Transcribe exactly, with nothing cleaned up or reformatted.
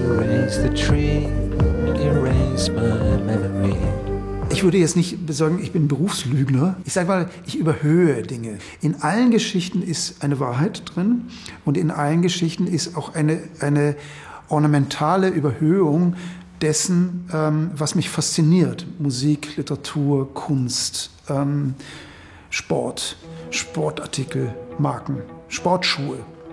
erase the tree, erase my memory. Ich würde jetzt nicht sagen, ich bin Berufslügner. Ich sage mal, ich überhöhe Dinge. In allen Geschichten ist eine Wahrheit drin und in allen Geschichten ist auch eine, eine ornamentale Überhöhung dessen, ähm, was mich fasziniert. Musik, Literatur, Kunst, ähm, Sport, Sportartikel, Marken, Sportschuhe.